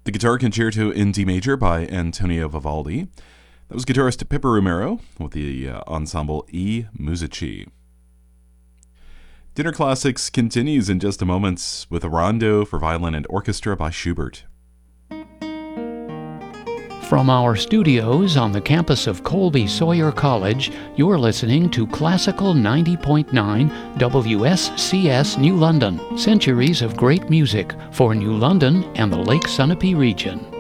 The Guitar Concerto in D Major by Antonio Vivaldi. That was guitarist Pippa Romero with the ensemble E Musici. Dinner Classics continues in just a moment with a rondo for violin and orchestra by Schubert. From our studios on the campus of Colby Sawyer College, you're listening to Classical 90.9 WSCS New London, centuries of great music for New London and the Lake Sunapee region.